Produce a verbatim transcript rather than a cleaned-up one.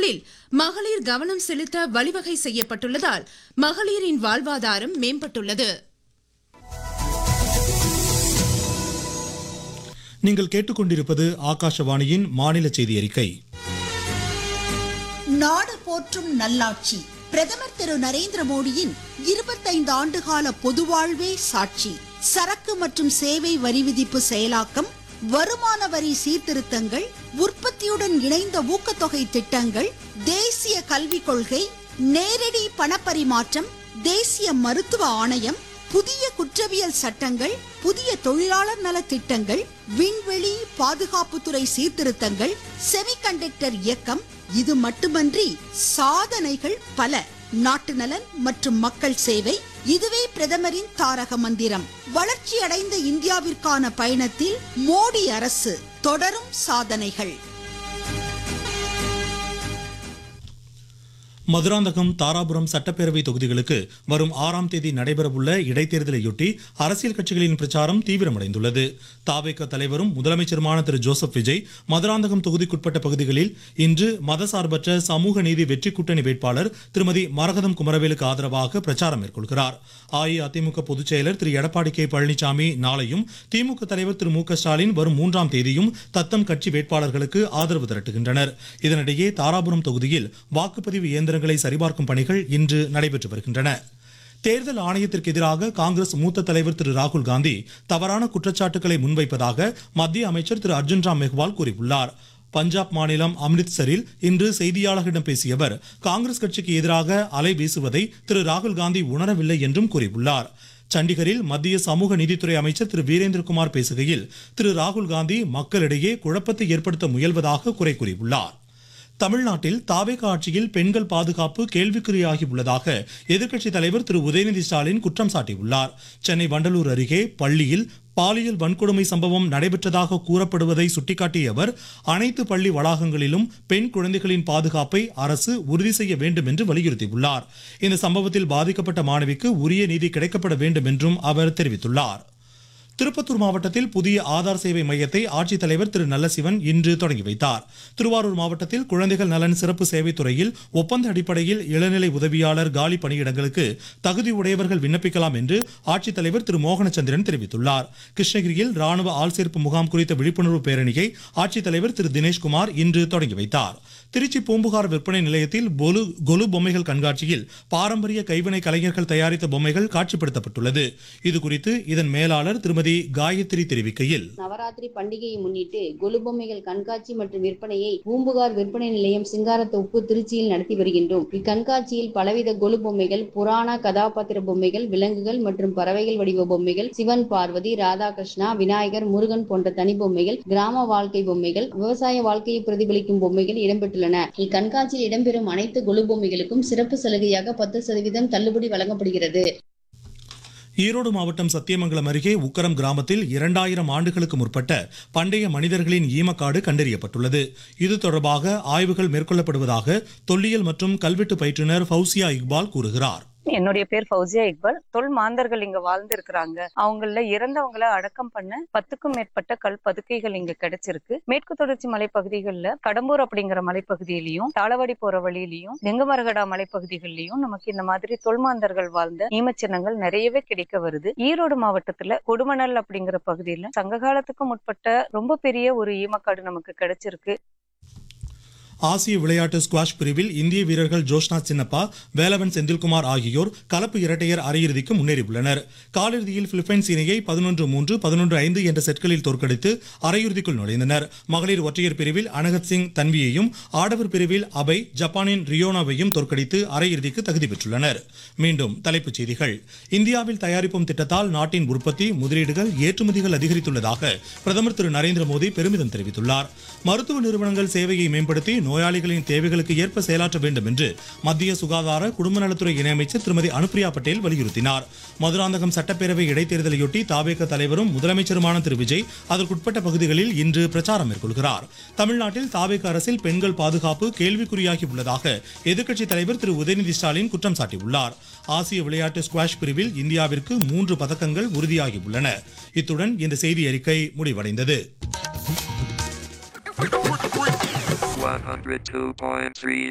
திட்டங்களில் மகளிர் கவனம் செலுத்த வழிவகை செய்யப்பட்டுள்ளதால் மகளிரின் வாழ்வாதாரம் மேம்பட்டுள்ளது. நீங்கள் கேட்டுக்கொண்டிருப்பது ஆகாஷவாணியின் மாநில செய்தி அறிக்கை. நாடு போற்றும் நல்லாட்சி பிரதமர் திரு நரேந்திர மோடியின் இருபத்தைந்து ஆண்டுகால பொதுவாழ்வே சாட்சி. சரக்கு மற்றும் சேவை வரி விதிப்பு செயலாக்கம், வருமான வரி சீர்திருத்தங்கள், உற்பத்தியுடன் இணைந்த ஊக்கத்தொகை திட்டங்கள், தேசிய கல்விக் கொள்கை, நேரடி பணப்பரிமாற்றம், தேசிய மருத்துவ ஆணையம், புதிய குற்றவியல் சட்டங்கள், புதிய தொழிலாளர் நல திட்டங்கள், விண்வெளி பாதுகாப்புத்துறை சீர்திருத்தங்கள், செமிகண்டக்டர் இயக்கம். இது மட்டுமன்றி சாதனைகள் பல. நாட்டு நலன் மற்றும் மக்கள் சேவை, இதுவே பிரதமரின் தாரக மந்திரம். வளர்ச்சி அடைந்த இந்தியாவிற்கான பயணத்தில் மோடி அரசு தொடரும் சாதனைகள். மதுராந்தகம், தாராபுரம் சட்டப்பேரவை தொகுதிகளுக்கு வரும் ஆறாம் தேதி நடைபெறவுள்ள இடைத்தேர்தலையொட்டி அரசியல் கட்சிகளின் பிரச்சாரம் தீவிரமடைந்துள்ளது. தாவேக தலைவரும் முதலமைச்சருமான திரு ஜோசப் விஜய் மதுராந்தகம் தொகுதிக்குட்பட்ட பகுதிகளில் இன்று மதசார்பற்ற சமூக நீதி வெற்றி கூட்டணி வேட்பாளர் திருமதி மரகதம் குமரவேலுக்கு ஆதரவாக பிரச்சாரம் மேற்கொள்கிறார். அஇஅதிமுக பொதுச் செயலர் திரு எடப்பாடி கே பழனிசாமி நாளையும், திமுக தலைவர் திரு மு க ஸ்டாலின் வரும் மூன்றாம் தேதியும் தத்தம் கட்சி வேட்பாளர்களுக்கு ஆதரவு திரட்டுகின்றனர். இதனிடையே தாராபுரம் தொகுதியில் வாக்குப்பதிவு இயந்திர சரிபார்க்கும் பணிகள் இன்று நடைபெற்று வருகின்றன. தேர்தல் ஆணையத்திற்கு எதிராக காங்கிரஸ் மூத்த தலைவர் திரு ராகுல் காந்தி தவறான குற்றச்சாட்டுகளை முன்வைப்பதாக மத்திய அமைச்சர் திரு அர்ஜுன் ராம் மெஹ்வால் கூறியுள்ளார். பஞ்சாப் மாநிலம் அம்ரித்சரில் இன்று செய்தியாளர்களிடம் பேசிய அவர், காங்கிரஸ் கட்சிக்கு எதிராக அலை வீசுவதை திரு ராகுல் காந்தி உணரவில்லை என்றும் கூறியுள்ளார். சண்டிகரில் மத்திய சமூக நீதித்துறை அமைச்சர் திரு வீரேந்திரகுமார் பேசுகையில், திரு ராகுல் காந்தி மக்களிடையே குழப்பத்தை ஏற்படுத்த முயல்வதாக குறை கூறியுள்ளார். தமிழ்நாட்டில் தாவேக ஆட்சியில் பெண்கள் பாதுகாப்பு கேள்விக்குறியாகி உள்ளதாக எதிர்க்கட்சித் தலைவர் திரு உதயநிதி ஸ்டாலின் குற்றம் சாட்டியுள்ளார். சென்னை வண்டலூர் அருகே பள்ளியில் பாலியல் வன்கொடுமை சம்பவம் நடைபெற்றதாக கூறப்படுவதை சுட்டிக்காட்டிய அவர், அனைத்து பள்ளி வளாகங்களிலும் பெண் குழந்தைகளின் பாதுகாப்பை அரசு உறுதி செய்ய வேண்டும் என்று வலியுறுத்தியுள்ளார். இந்த சம்பவத்தில் பாதிக்கப்பட்ட மாணவிக்கு உரிய நீதி கிடைக்கப்பட வேண்டும் என்றும் அவர் தெரிவித்துள்ளார். திருப்பத்தூர் மாவட்டத்தில் புதிய ஆதார் சேவை மையத்தை ஆட்சித்தலைவர் திரு நல்லசிவன் இன்று தொடங்கி வைத்தார். திருவாரூர் மாவட்டத்தில் குழந்தைகள் நலன் சிறப்பு சேவை துறையில் ஒப்பந்த அடிப்படையில் இளநிலை உதவியாளர் காலி பணியிடங்களுக்கு தகுதி உடையவர்கள் விண்ணப்பிக்கலாம் என்று ஆட்சித்தலைவர் திரு மோகனச்சந்திரன் தெரிவித்துள்ளார். கிருஷ்ணகிரியில் ராணுவ ஆள்சேர்ப்பு முகாம் குறித்த விழிப்புணர்வு பேரணியை ஆட்சித்தலைவர் திரு தினேஷ்குமார் இன்று தொடங்கி வைத்தார். திருச்சி பூம்புகார் விற்பனை நிலையத்தில் கொலு பொம்மைகள் கண்காட்சியில் பாரம்பரிய கைவினை கலைஞர்கள் தயாரித்த பொம்மைகள் காட்சிப்படுத்தப்பட்டுள்ளது. இதுகுறித்து இதன் மேலாளர் திருமதி காயத்ரி தெரிவிக்கையில், நவராத்திரி பண்டிகையை முன்னிட்டு கொலு பொம்மைகள் கண்காட்சி மற்றும் விற்பனையை பூம்புகார் விற்பனை நிலையம் சிங்காரத்தோப்பு திருச்சியில் நடத்தி வருகின்றோம். இக்கண்காட்சியில் பலவித கொலு பொம்மைகள், புராண கதாபாத்திர பொம்மைகள், விலங்குகள் மற்றும் பறவைகள் வடிவ பொம்மைகள், சிவன், பார்வதி, ராதாகிருஷ்ணா, விநாயகர், முருகன் போன்ற தனி பொம்மைகள், கிராம வாழ்க்கை பொம்மைகள், விவசாய வாழ்க்கையை பிரதிபலிக்கும் பொம்மைகள் இடம்பெற்றுள்ளன. இக்கண்காட்சியில் இடம்பெறும் அனைத்து கொலு பொம்மைகளுக்கும் சிறப்பு சலுகையாக பத்து சதவீதம் தள்ளுபடி வழங்கப்படுகிறது. ஈரோடு மாவட்டம் சத்தியமங்கலம் அருகே உக்கரம் கிராமத்தில் இரண்டாயிரம் ஆண்டுகளுக்கு முற்பட்ட பண்டைய மனிதர்களின் ஈமக்காடு கண்டறியப்பட்டுள்ளது. இது தொடர்பாக ஆய்வுகள் மேற்கொள்ளப்படுவதாக தொல்லியல் மற்றும் கல்வெட்டு பயிற்றுனர் ஃபவுசியா இக்பால் கூறுகிறார். என்னுடைய பேர் ஃபவுசியா இக்பால். தொல் மாந்தர்கள் இங்க வாழ்ந்து இருக்கிறாங்க. அவங்கள இறந்தவங்களை அடக்கம் பண்ண பத்துக்கும் மேற்பட்ட கல் பதுக்கைகள் இங்க கிடைச்சிருக்கு. மேற்கு தொடர்ச்சி மலைப்பகுதிகளில் கடம்பூர் அப்படிங்கிற மலைப்பகுதியிலையும், தாளவாடி போற வழியிலையும், நெங்குமரகடா மலைப்பகுதிகளிலையும் நமக்கு இந்த மாதிரி தொல்மாந்தர்கள் வாழ்ந்த ஈமச்சின்னங்கள் நிறையவே கிடைக்க வருது. ஈரோடு மாவட்டத்துல கொடுமணல் அப்படிங்கிற பகுதியில சங்க காலத்துக்கு முற்பட்ட ரொம்ப பெரிய ஒரு ஈமக்காடு நமக்கு கிடைச்சிருக்கு. ஆசிய விளையாட்டு ஸ்குவாஷ் பிரிவில் இந்திய வீரர்கள் ஜோஷ்னா சின்னப்பா, வேலவன் செந்தில்குமார் ஆகியோர் கலப்பு இரட்டையர் அரையிறுதிக்கு முன்னேறியுள்ளனர். காலிறுதியில் பிலிப்பைன்ஸ் இணையை பதினொன்று மூன்று பதினொன்று ஐந்து என்ற செட்களில் தோற்கடித்து அரையிறுதிக்குள் நுழைந்தனர். மகளிர் ஒற்றையர் பிரிவில் அனகத் சிங் தன்வியையும், ஆடவர் பிரிவில் அபய் ஜப்பானின் ரியோனாவையும் தோற்கடித்து அரையிறுதிக்கு தகுதி பெற்றுள்ளனர். மீண்டும் தலைப்புச் செய்திகள். இந்தியாவில் தயாரிப்போம் திட்டத்தால் நாட்டின் உற்பத்தி, முதலீடுகள், ஏற்றுமதிகள் அதிகரித்துள்ளதாக பிரதமர் திரு நரேந்திர மோடி பெருமிதம் தெரிவித்துள்ளார். மருத்துவ நிறுவனங்கள் சேவையை மேம்படுத்தி நோயாளிகளின் தேவைகளுக்கு ஏற்ப செயலாற்ற வேண்டும் என்று மத்திய சுகாதார குடும்ப நலத்துறை இணையமைச்சர் திருமதி அனுப்பிரியா பட்டேல் வலியுறுத்தினார். மதுராந்தகம் சட்டப்பேரவை இடைத்தேர்தலையொட்டி தாவேக தலைவரும் முதலமைச்சருமான திரு விஜய் அதற்குட்பட்ட பகுதிகளில் இன்று பிரச்சாரம் மேற்கொள்கிறார். தமிழ்நாட்டில் தாவேக அரசில் பெண்கள் பாதுகாப்பு கேள்விக்குறியாகி உள்ளதாக எதிர்க்கட்சித் தலைவர் திரு உதயநிதி ஸ்டாலின் குற்றம் சாட்டியுள்ளார். ஆசிய விளையாட்டு ஸ்குவாஷ் பிரிவில் இந்தியாவிற்கு மூன்று பதக்கங்கள் உறுதியாகி உள்ளன. இத்துடன் இந்த செய்தி அறிக்கை முடிவடைந்தது. one oh two point three